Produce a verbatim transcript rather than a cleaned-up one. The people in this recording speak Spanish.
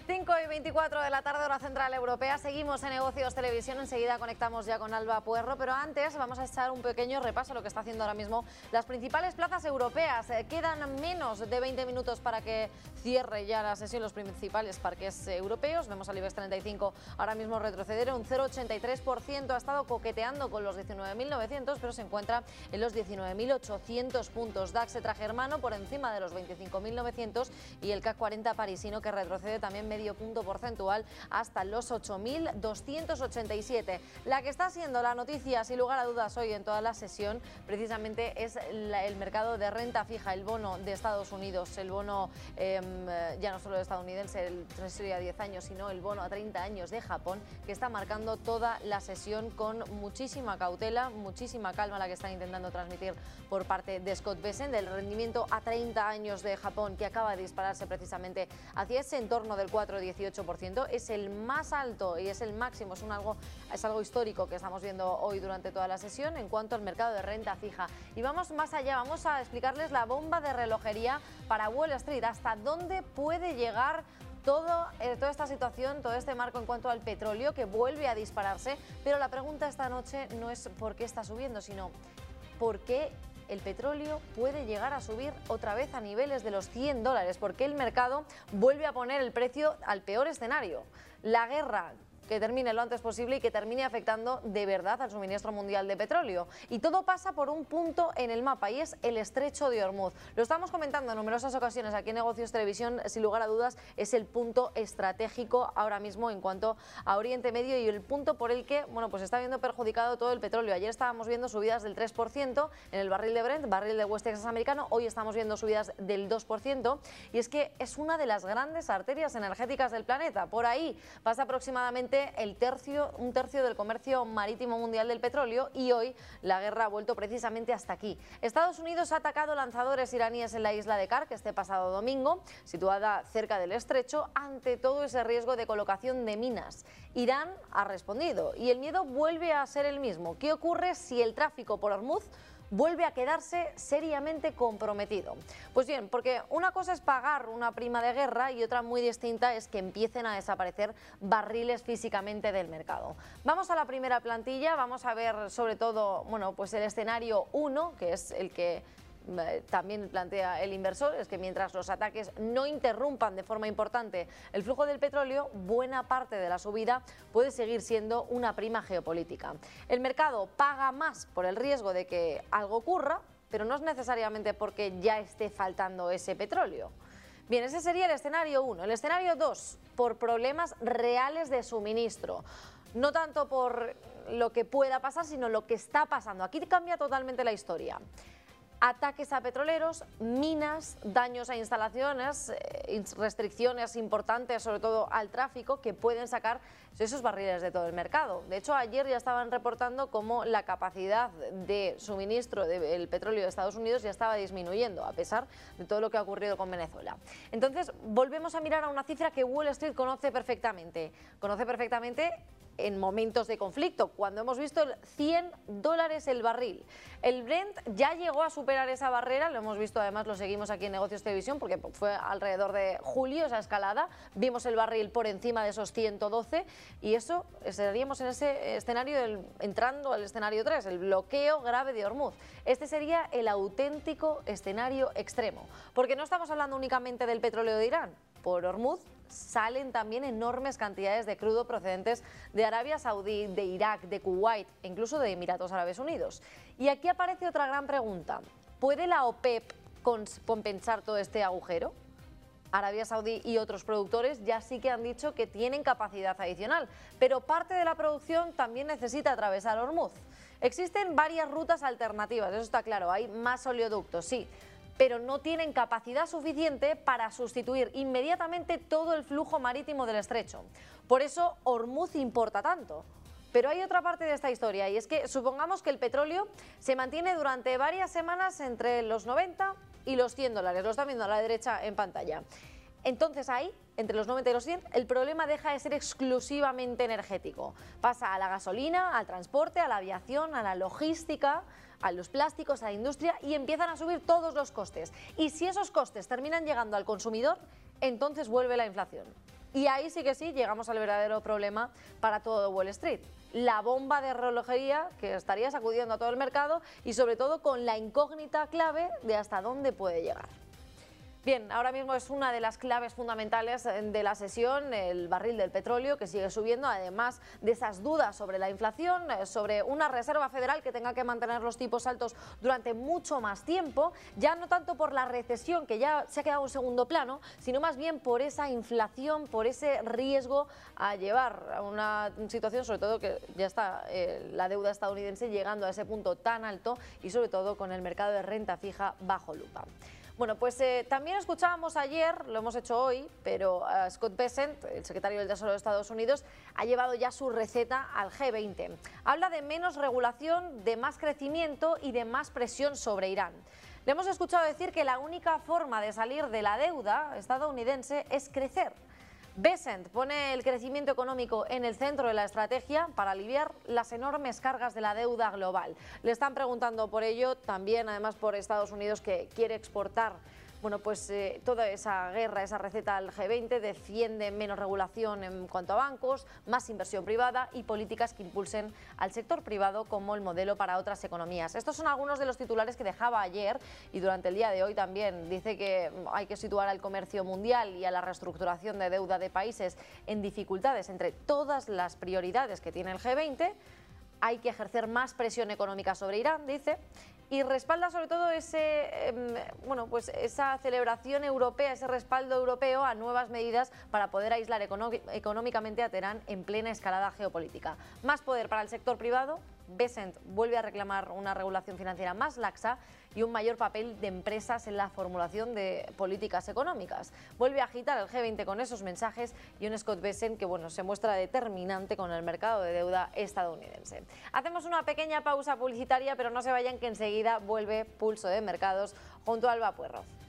cinco y veinticuatro de la tarde, hora central europea. Seguimos en Negocios Televisión. Enseguida conectamos ya con Alba Puerro, pero antes vamos a echar un pequeño repaso a lo que está haciendo ahora mismo las principales plazas europeas. Eh, quedan menos de veinte minutos para que cierre ya la sesión los principales parques europeos. Vemos al IBEX treinta y cinco ahora mismo retroceder un cero coma ochenta y tres por ciento. Ha estado coqueteando con los diecinueve mil novecientos, pero se encuentra en los diecinueve mil ochocientos puntos. DAX germano por encima de los veinticinco mil novecientos y el CAC cuarenta parisino, que retrocede también medio punto porcentual hasta los ocho mil doscientos ochenta y siete. La que está siendo la noticia, sin lugar a dudas, hoy en toda la sesión, precisamente es la, el mercado de renta fija, el bono de Estados Unidos, el bono eh, ya no solo estadounidense, el Treasury a diez años, sino el bono a treinta años de Japón, que está marcando toda la sesión con muchísima cautela, muchísima calma, la que están intentando transmitir por parte de Scott Bessent. Del rendimiento a treinta años de Japón, que acaba de dispararse precisamente hacia ese entorno del cuatro coma dieciocho por ciento, es el más alto y es el máximo, es, un algo, es algo histórico que estamos viendo hoy durante toda la sesión en cuanto al mercado de renta fija. Y vamos más allá, vamos a explicarles la bomba de relojería para Wall Street, hasta dónde puede llegar Todo, eh, toda esta situación, todo este marco en cuanto al petróleo, que vuelve a dispararse. Pero la pregunta esta noche no es por qué está subiendo, sino por qué el petróleo puede llegar a subir otra vez a niveles de los cien dólares, porque el mercado vuelve a poner el precio al peor escenario. La guerra que termine lo antes posible y que termine afectando de verdad al suministro mundial de petróleo. Y todo pasa por un punto en el mapa, y es el estrecho de Hormuz. Lo estamos comentando en numerosas ocasiones aquí en Negocios Televisión. Sin lugar a dudas, es el punto estratégico ahora mismo en cuanto a Oriente Medio, y el punto por el que, bueno, pues está viendo perjudicado todo el petróleo. Ayer estábamos viendo subidas del tres por ciento en el barril de Brent, barril de West Texas americano. Hoy estamos viendo subidas del dos por ciento, y es que es una de las grandes arterias energéticas del planeta. Por ahí pasa aproximadamente el tercio, un tercio del comercio marítimo mundial del petróleo, y hoy la guerra ha vuelto precisamente hasta aquí. Estados Unidos ha atacado lanzadores iraníes en la isla de Kar, que este pasado domingo, situada cerca del estrecho, ante todo ese riesgo de colocación de minas. Irán ha respondido y el miedo vuelve a ser el mismo. ¿Qué ocurre si el tráfico por Hormuz vuelve a quedarse seriamente comprometido? Pues bien, porque una cosa es pagar una prima de guerra y otra muy distinta es que empiecen a desaparecer barriles físicamente del mercado. Vamos a la primera plantilla, vamos a ver sobre todo, bueno, pues el escenario uno, que es el que también plantea el inversor, es que mientras los ataques no interrumpan de forma importante el flujo del petróleo, buena parte de la subida puede seguir siendo una prima geopolítica. El mercado paga más por el riesgo de que algo ocurra, pero no es necesariamente porque ya esté faltando ese petróleo. Bien, ese sería el escenario uno. El escenario dos, por problemas reales de suministro. No tanto por lo que pueda pasar, sino lo que está pasando. Aquí cambia totalmente la historia. Ataques a petroleros, minas, daños a instalaciones, eh, restricciones importantes sobre todo al tráfico, que pueden sacar esos barriles de todo el mercado. De hecho, ayer ya estaban reportando cómo la capacidad de suministro del petróleo de Estados Unidos ya estaba disminuyendo, a pesar de todo lo que ha ocurrido con Venezuela. Entonces, volvemos a mirar a una cifra que Wall Street conoce perfectamente. Conoce perfectamente en momentos de conflicto, cuando hemos visto el cien dólares el barril. El Brent ya llegó a superar esa barrera, lo hemos visto, además lo seguimos aquí en Negocios Televisión, porque fue alrededor de julio esa escalada, vimos el barril por encima de esos ciento doce, y eso estaríamos en ese escenario, del, entrando al escenario tres, el bloqueo grave de Hormuz. Este sería el auténtico escenario extremo, porque no estamos hablando únicamente del petróleo de Irán. Por Hormuz salen también enormes cantidades de crudo procedentes de Arabia Saudí, de Irak, de Kuwait e incluso de Emiratos Árabes Unidos. Y aquí aparece otra gran pregunta. ¿Puede la OPEP compensar todo este agujero? Arabia Saudí y otros productores ya sí que han dicho que tienen capacidad adicional, pero parte de la producción también necesita atravesar Hormuz. Existen varias rutas alternativas, eso está claro, hay más oleoductos, sí, pero no tienen capacidad suficiente para sustituir inmediatamente todo el flujo marítimo del estrecho. Por eso Hormuz importa tanto. Pero hay otra parte de esta historia, y es que supongamos que el petróleo se mantiene durante varias semanas entre los noventa y los cien dólares, lo están viendo a la derecha en pantalla. Entonces ahí, entre los noventa y los cien, el problema deja de ser exclusivamente energético. Pasa a la gasolina, al transporte, a la aviación, a la logística, a los plásticos, a la industria, y empiezan a subir todos los costes. Y si esos costes terminan llegando al consumidor, entonces vuelve la inflación. Y ahí sí que sí llegamos al verdadero problema para todo Wall Street. La bomba de relojería que estaría sacudiendo a todo el mercado y sobre todo con la incógnita clave de hasta dónde puede llegar. Bien, ahora mismo es una de las claves fundamentales de la sesión, el barril del petróleo que sigue subiendo, además de esas dudas sobre la inflación, sobre una Reserva Federal que tenga que mantener los tipos altos durante mucho más tiempo, ya no tanto por la recesión que ya se ha quedado en segundo plano, sino más bien por esa inflación, por ese riesgo a llevar a una situación, sobre todo que ya está eh, la deuda estadounidense llegando a ese punto tan alto y sobre todo con el mercado de renta fija bajo lupa. Bueno, pues eh, también escuchábamos ayer, lo hemos hecho hoy, pero uh, Scott Bessent, el secretario del Tesoro de Estados Unidos, ha llevado ya su receta al G veinte. Habla de menos regulación, de más crecimiento y de más presión sobre Irán. Le hemos escuchado decir que la única forma de salir de la deuda estadounidense es crecer. Bessent pone el crecimiento económico en el centro de la estrategia para aliviar las enormes cargas de la deuda global. Le están preguntando por ello, también además por Estados Unidos, que quiere exportar bueno, pues eh, toda esa guerra, esa receta al G veinte, defiende menos regulación en cuanto a bancos, más inversión privada y políticas que impulsen al sector privado como el modelo para otras economías. Estos son algunos de los titulares que dejaba ayer y durante el día de hoy también. Dice que hay que situar al comercio mundial y a la reestructuración de deuda de países en dificultades entre todas las prioridades que tiene el G veinte. Hay que ejercer más presión económica sobre Irán, dice, y respalda sobre todo ese, eh, bueno, pues esa celebración europea, ese respaldo europeo a nuevas medidas para poder aislar económicamente a Teherán en plena escalada geopolítica. Más poder para el sector privado. Bessent vuelve a reclamar una regulación financiera más laxa y un mayor papel de empresas en la formulación de políticas económicas. Vuelve a agitar el G veinte con esos mensajes y un Scott Bessent que bueno, se muestra determinante con el mercado de deuda estadounidense. Hacemos una pequeña pausa publicitaria, pero no se vayan que enseguida vuelve Pulso de Mercados junto a Alba Puerro.